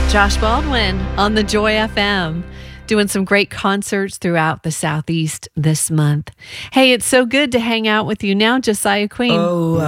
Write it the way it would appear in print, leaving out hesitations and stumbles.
Josh Baldwin on the Joy FM, doing some great concerts throughout the Southeast this month. Hey, it's so good to hang out with you now, Josiah Queen. Oh,